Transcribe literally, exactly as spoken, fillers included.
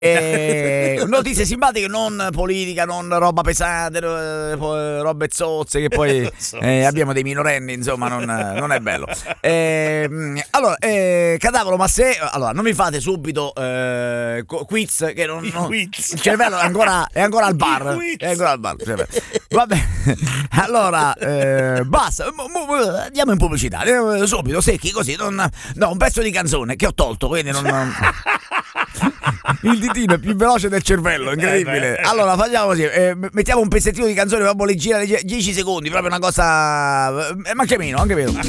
E notizie simpatiche, non politica, non roba pesante, robe zozze, che poi eh, abbiamo dei minorenni, insomma, non, non è bello. E, allora, eh, Cadavolo, ma se allora non mi fate subito eh, quiz, che non, non quiz. il cervello è ancora, è ancora al bar. È ancora al bar. Vabbè, allora eh, basta, andiamo in pubblicità, andiamo subito, secchi così. Non, no, un pezzo di canzone che ho tolto, quindi non. non... Il ditino è più veloce del cervello, incredibile. Allora facciamo così, eh, mettiamo un pezzettino di canzone, proprio leggera, dieci secondi, proprio una cosa, eh, ma anche meno, anche meno.